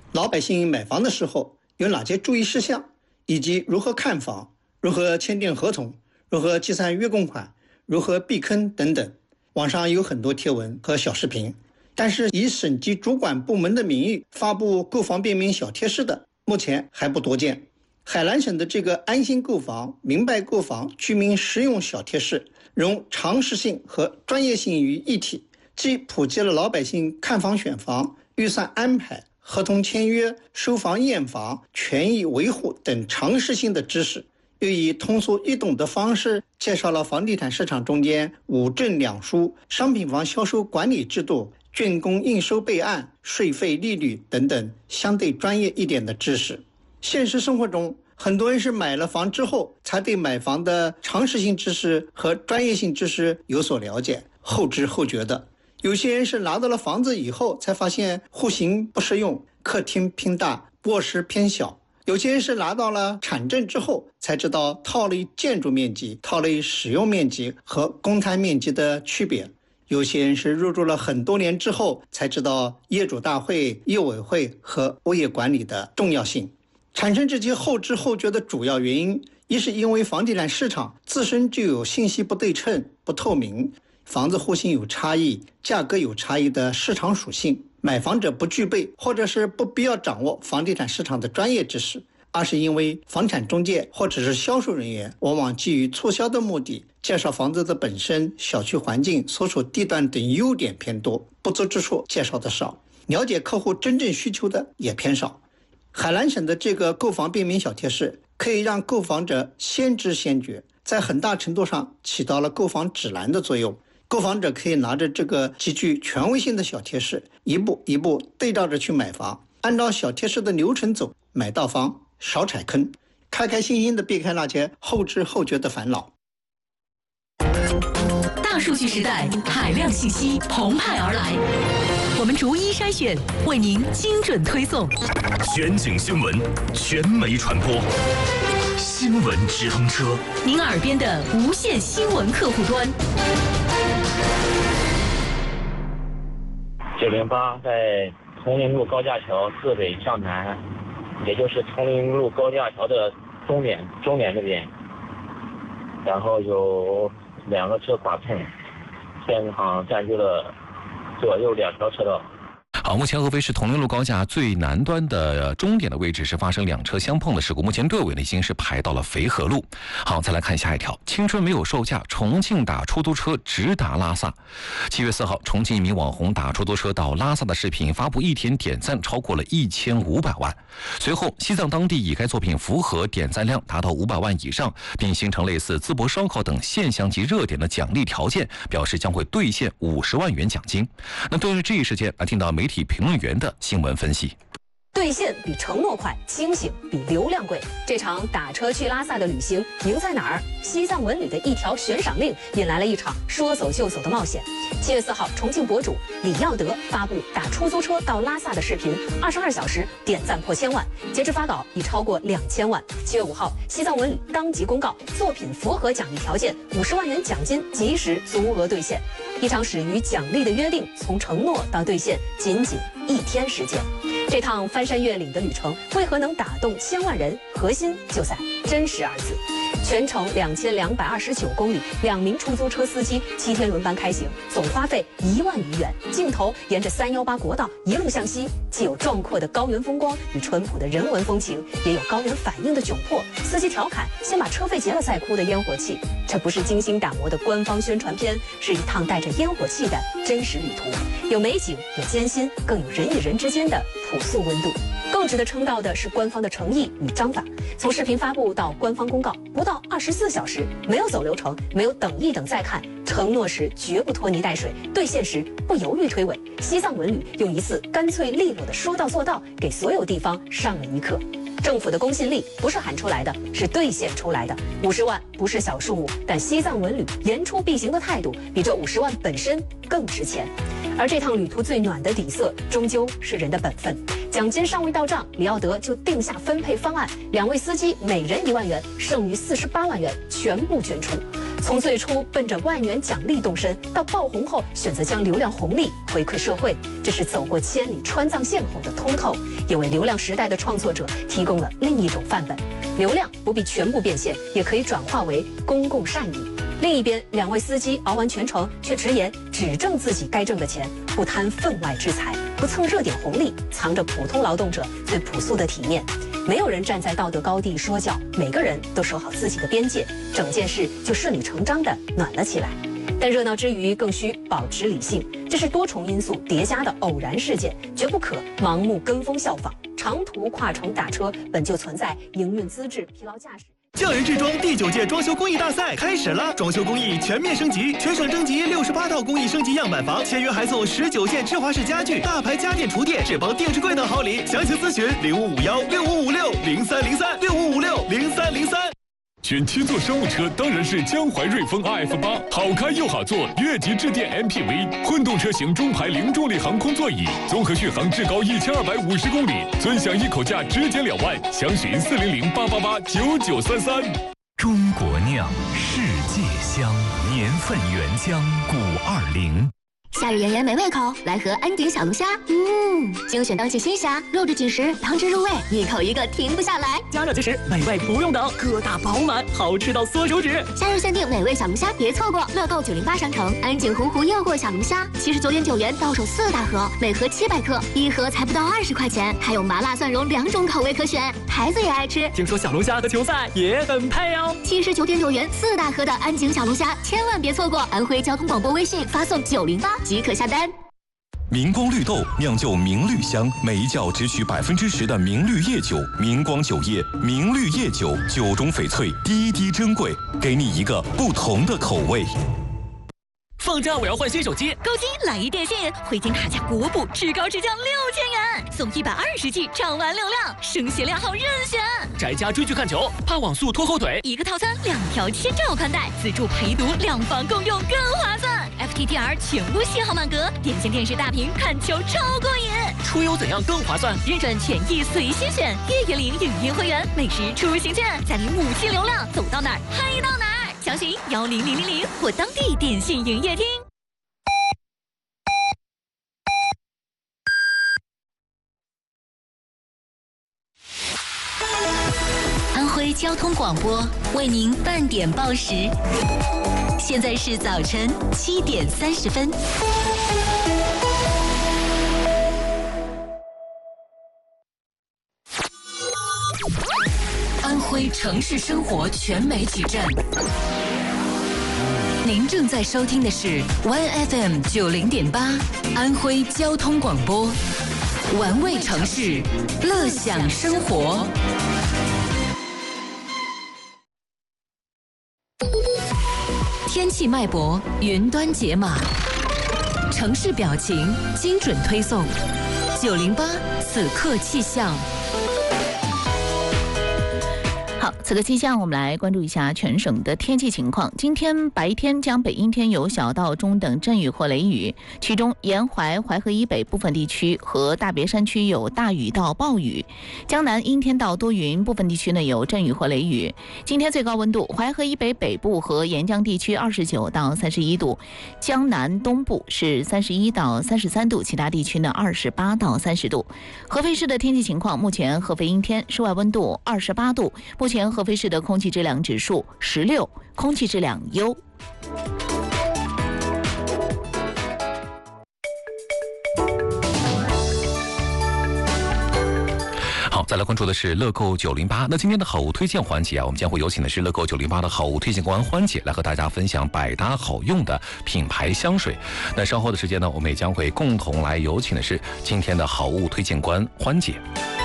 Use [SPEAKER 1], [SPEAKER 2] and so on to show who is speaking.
[SPEAKER 1] 老百姓买房的时候有哪些注意事项，以及如何看房、如何签订合同、如何计算月供款、如何避坑等等。网上有很多贴文和小视频，但是以省级主管部门的名义发布购房便民小贴士的，目前还不多见。海南省的这个安心购房、明白购房居民实用小贴士，融常识性和专业性于一体，既普及了老百姓看房选房、预算安排、合同签约、收房验房、权益维护等常识性的知识，又以通俗易懂的方式介绍了房地产市场中间五证两书、商品房销售管理制度、竣工应收备案、税费利率等等相对专业一点的知识。现实生活中，很多人是买了房之后才对买房的常识性知识和专业性知识有所了解，后知后觉的。有些人是拿到了房子以后才发现户型不适用，客厅偏大，卧室偏小。有些人是拿到了产证之后才知道套类建筑面积、套类使用面积和公摊面积的区别。有些人是入住了很多年之后才知道业主大会、业委会和物业管理的重要性。产生这些后知后觉的主要原因，一是因为房地产市场自身就有信息不对称、不透明，房子户型有差异、价格有差异的市场属性，买房者不具备或者是不必要掌握房地产市场的专业知识。二是因为房产中介或者是销售人员往往基于促销的目的，介绍房子的本身、小区环境、所处地段等优点偏多，不足之处介绍的少，了解客户真正需求的也偏少。海南省的这个购房便民小贴士可以让购房者先知先觉，在很大程度上起到了购房指南的作用。购房者可以拿着这个极具权威性的小贴士，一步一步对照着去买房，按照小贴士的流程走，买到房，少踩坑，开开心心的避开那些后知后觉的烦恼。
[SPEAKER 2] 大数据时代，海量信息澎湃而来，我们逐一筛选，为您精准推送。
[SPEAKER 3] 全景新闻，全媒传播，新闻直通车，
[SPEAKER 2] 您耳边的无线新闻客户端。
[SPEAKER 4] 908在崇陵路高架桥自北向南，也就是崇陵路高架桥的终点这边，然后有2个车剐碰，现场占据了左右2条车道。
[SPEAKER 5] 好，目前合肥市铜陵路高架最南端的终点的位置是发生2车相碰的事故，目前队尾呢已经是排到了肥河路。好，再来看下一条，青春没有售价，重庆打出租车直达拉萨。7月4号，重庆一名网红打出租车到拉萨的视频发布1天点赞超过了1500万。随后，西藏当地以该作品符合点赞量达到500万以上，并形成类似淄博烧烤等现象级热点的奖励条件，表示将会兑现50万元奖金。那对于这一事件，来听到媒体评论员的新闻分析。
[SPEAKER 6] 兑现比承诺快，清醒比流量贵。这场打车去拉萨的旅行赢在哪儿？西藏文旅的一条悬赏令引来了一场说走就走的冒险。7月4号，重庆博主李耀德发布打出租车到拉萨的视频，22小时点赞破1000万，截至发稿已超过2000万。7月5号，西藏文旅当即公告，作品符合奖励条件，50万元奖金及时足额兑现。一场始于奖励的约定，从承诺到兑现，仅仅1天时间。这趟翻山越岭的旅程为何能打动1000万人？核心就在真实2字。全程2229公里，2名出租车司机7天轮班开行，总花费1万余元。镜头沿着318国道一路向西，既有壮阔的高原风光与淳朴的人文风情，也有高原反应的窘迫。司机调侃：“先把车费结了再哭”的烟火气，这不是精心打磨的官方宣传片，是一趟带着烟火气的真实旅途。有美景，有艰辛，更有人与人之间的朴素温度。更值得称道的是官方的诚意与章法。从视频发布到官方公告，不到24小时，没有走流程，没有等一等再看，承诺时绝不拖泥带水，兑现时不犹豫推诿。西藏文旅用一次干脆利落的说到做到，给所有地方上了一课。政府的公信力不是喊出来的，是兑现出来的。50万不是小数目，但西藏文旅言出必行的态度，比这50万本身更值钱。而这趟旅途最暖的底色，终究是人的本分。奖金尚未到账，李耀德就定下分配方案，2位司机每人1万元，剩余48万元全部捐出。 从最初奔着万元奖励动身，到爆红后选择将流量红利回馈社会，这是走过千里川藏线后的通透，也为流量时代的创作者提供了另一种范本。流量不必全部变现，也可以转化为公共善意。另一边，2位司机熬完全程，却直言只挣自己该挣的钱，不贪分外之财，不蹭热点红利，藏着普通劳动者最朴素的体面。没有人站在道德高地说教，每个人都守好自己的边界，整件事就顺理成章地暖了起来。但热闹之余，更需保持理性，这是多重因素叠加的偶然事件，绝不可盲目跟风效仿。长途跨城打车本就存在营运资质疲劳驾驶。
[SPEAKER 7] 匠人制装第9届装修工艺大赛开始了，装修工艺全面升级，全省征集68套工艺升级样板房，签约还送19件芝华士家具、大牌家电厨电、智邦电视柜等好礼。详情咨询05516556030365560303。
[SPEAKER 8] 选7座商务车当然是江淮瑞风 RF8， 好开又好坐，越级致电 MPV， 混动车型中排零重力航空座椅，综合续航至高1250公里，尊享一口价直减2万，详询40088889933。
[SPEAKER 3] 中国酿，世界香，年份原浆520。
[SPEAKER 9] 夏日炎炎没胃口，来盒安鼎小龙虾。精选当季新虾，肉质紧实，汤汁入味，一口一个停不下来。
[SPEAKER 10] 加热即食，美味不用等，个大饱满，好吃到缩手指。
[SPEAKER 9] 夏日限定美味小龙虾，别错过！乐购908商城，安鼎洪湖诱惑小龙虾，79.9元到手4大盒，每盒700克，一盒才不到20块钱，还有麻辣蒜蓉2种口味可选，孩子也爱吃。
[SPEAKER 10] 听说小龙虾和球赛也很配哦。
[SPEAKER 9] 79.9元4大盒的安鼎小龙虾，千万别错过！安徽交通广播微信发送908。即可下单。
[SPEAKER 3] 明光绿豆酿就明绿香，每一窖只取10%的明绿叶酒，明光酒业明绿叶酒，酒中翡翠，滴滴珍贵，给你一个不同的口味。
[SPEAKER 10] 放假我要换新手机，
[SPEAKER 2] 购机来一电信，汇金卡价国补，至高直降6000元，送120G 畅玩流量，声学良好任选。
[SPEAKER 10] 宅家追剧看球，怕网速拖后腿，
[SPEAKER 2] 一个套餐2条千兆宽带，自助陪读，2房共用更划算。FTTR 全屋信号满格，点线电视大屏看球超过瘾。
[SPEAKER 10] 出游怎样更划算？
[SPEAKER 2] 认准权益随心选，月月领影音会员，每时出行券，再领母亲流量，走到哪儿嗨到哪儿。详询10000或当地电信营业厅。安徽交通广播为您半点报时，现在是早晨7点30分。安徽城市生活全媒体站，您正在收听的是 1FM 90.8安徽交通广播，玩味城市，乐享生活。天气脉搏，云端解码，城市表情，精准推送。908此刻气象。
[SPEAKER 11] 好，此刻气象，我们来关注一下全省的天气情况。今天白天将北阴天有小到中等阵雨或雷雨，其中沿淮河以北部分地区和大别山区有大雨到暴雨。江南阴天到多云，部分地区呢有阵雨或雷雨。今天最高温度，淮河以北北部和沿江地区29到31度，江南东部是31到33度，其他地区呢28到30度。合肥市的天气情况，目前合肥阴天，室外温度28度。目前合肥市的空气质量指数16，空气质量优。
[SPEAKER 5] 好，再来关注的是乐购908。那今天的好物推荐环节啊，我们将会有请的是乐购908的好物推荐官欢姐来和大家分享百搭好用的品牌香水。那稍后的时间呢，我们也将会共同来有请的是今天的好物推荐官欢姐。